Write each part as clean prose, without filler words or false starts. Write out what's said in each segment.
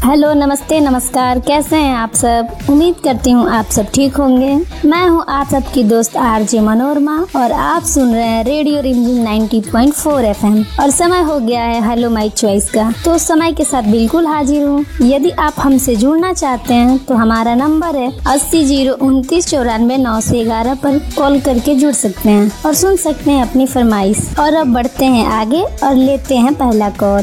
Hello, नमस्ते, नमस्कार। कैसे हैं आप सब? उम्मीद करती हूँ आप सब ठीक होंगे। मैं हूँ आप सबकी दोस्त आरजे मनोरमा और आप सुन रहे हैं रेडियो रिमझिम 90.4 FM और समय हो गया है हेलो माई चॉइस का। तो समय के साथ बिल्कुल हाजिर हूँ। यदि आप हमसे जुड़ना चाहते हैं तो हमारा नंबर है 80-029-94-911 पर कॉल करके जुड़ सकते हैं और सुन सकते हैं अपनी फरमाइश। और अब बढ़ते हैं आगे और लेते हैं पहला कॉल।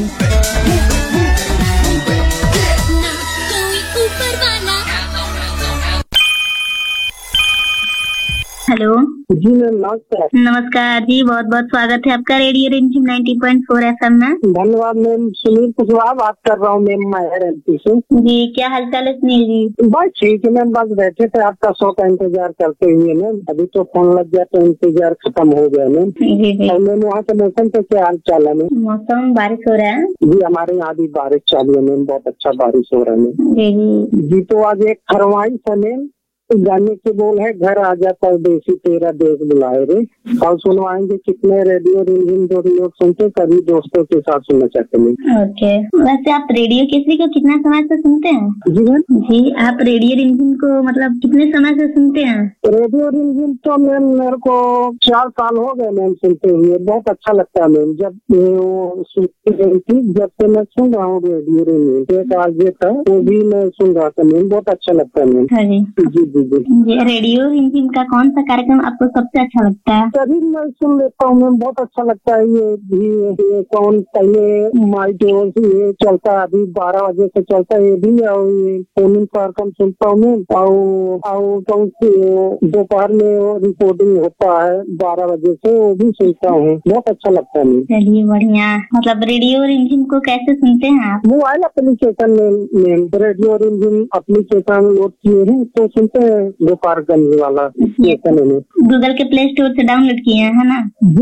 हेलो जी मैम, नमस्कार। नमस्कार जी, बहुत बहुत स्वागत है आपका रेडियो रिमझिम 90.4 FM में। धन्यवाद मैम। सुनील कुशवाहा बात कर रहा हूँ मैम, मैं एमपी से। जी, क्या हालचाल है सुनील जी? बस ठीक है मैम, बस बैठे थे आपका शो का इंतजार करते हुए मैम। अभी तो फोन लग गया तो इंतजार खत्म हो गया मैम। जी। और मैम वहाँ के मौसम पे क्या हाल चाल है मैम? मौसम बारिश हो रहा है जी, हमारे यहाँ भी बारिश चालू है मैम, बहुत अच्छा बारिश हो रहा है मैम। जी। तो आज एक फरमाइश है मैम, गाने के बोल है, घर आजा परदेसी तेरा देश बुलाए रे। और सुनवाएंगे कितने रेडियो रिमझिम जो लोग सुनते, सभी दोस्तों के साथ सुनना चाहते हैं। ओके, वैसे आप रेडियो केसरी को कितना समय से सुनते हैं? जी मैम। जी, आप रेडियो रिमझिम को मतलब कितने समय से सुनते हैं? रेडियो रिमझिम तो मैम मेरे को 4 साल हो गए मैम सुनते हुए। बहुत अच्छा लगता है मैम। जब वो सुनती रही थी, जब से मैं सुन रहा हूँ रेडियो रिमझिम। एक आज ये था वो भी मैं सुन रहा था मैम, बहुत अच्छा लगता है मैम। हाँ जी। जी। रेडियो रिमझिम का कौन सा कार्यक्रम आपको सबसे अच्छा लगता है? सभी मैं सुन लेता हूँ मैम, बहुत अच्छा लगता है। ये कौन पहले माई जोश ये चलता है, अभी 12 बजे से चलता है ये भी। और ये फोन कार्यक्रम सुनता हूँ मैम। और कौन सी दोपहर में रिपोर्टिंग होता है 12 बजे से, वो भी सुनता हूँ, बहुत अच्छा लगता है मैम। चलिए बढ़िया। मतलब रेडियो रिमझिम को कैसे सुनते हैं आप? मोबाइल एप्लीकेशन में रेडियो रिमझिम एप्लीकेशन लोड किए हैं तो सुनते हैं, गोपालगंज वाला स्टेशन में। गूगल के प्ले स्टोर से डाउनलोड किए हैं, है ना? जी।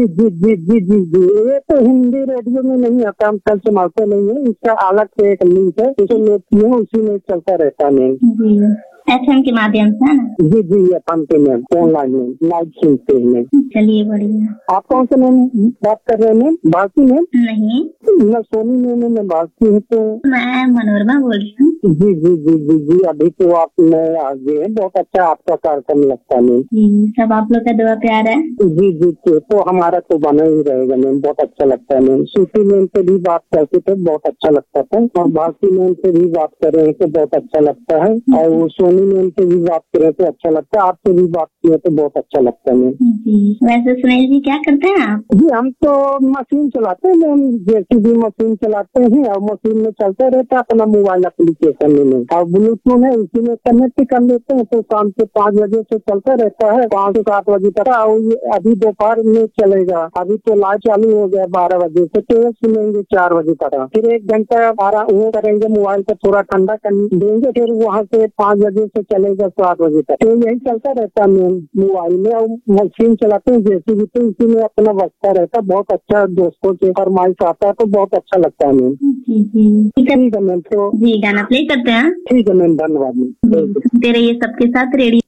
ये तो हिंदी रेडियो में नहीं आता, हम कल से मारते नहीं है। इसका अलग से एक लिंक है, उसे लोड किए हैं, उसी में चलता रहता है। FM के माध्यम से, है ना? जी FM पे मैम, ऑनलाइन में लाइव सुनते हैं। चलिए बढ़िया। आप कौन से मैम बात कर रहे हैं मैम? भारती मैम? नहीं, मैं सोनी मैम भारती हूँ। तो मैं मनोरमा बोल रही हूँ। जी। अभी तो आप नए आ गए हैं, बहुत अच्छा आपका कार्यक्रम लगता है मैम। सब आप लोग का दुआ प्यार है। जी तो हमारा तो बना ही रहेगा मैम, बहुत अच्छा लगता है मैम। सूफी मैम से भी बात करते थे, बहुत अच्छा लगता था। और भारती मैम से भी बात कर रहे हैं तो बहुत अच्छा लगता है। और सोनी मैम से भी बात कर रहे तो अच्छा लगता है। आपसे भी बात किया तो बहुत अच्छा लगता है मैम। वैसे सुनील जी क्या करते हैं आप? जी, हम तो मशीन चलाते हैं मैम, जेसीबी मशीन चलाते हैं। और मशीन में चलते रहता है अपना मोबाइल एप्लीकेशन में। और ब्लूटूथ है, उसी में कनेक्ट कर लेते हैं तो शाम से 5 बजे से चलता रहता है 5 से 7 बजे तक। और अभी दोपहर में चलेगा। अभी तो लाइट चालू हो गया 12 बजे से, तो सुनेंगे 4 बजे तक। फिर 1 घंटा वो करेंगे, मोबाइल को थोड़ा ठंडा कर देंगे। फिर वहाँ से 5 बजे से चलेगा 7 बजे तक। तो यही चलता रहता है मैम मोबाइल में। और मशीन चलाते हैं जेसीबी, तो इसी में अपना बचता रहता है। बहुत अच्छा, दोस्तों के फरमाइश आता है तो बहुत अच्छा लगता है मैम। ठीक है मैम। तो जी, गाना प्ले करते हैं। ठीक है मैम, धन्यवाद मैम। सुनते रहिए सबके साथ रेडियो।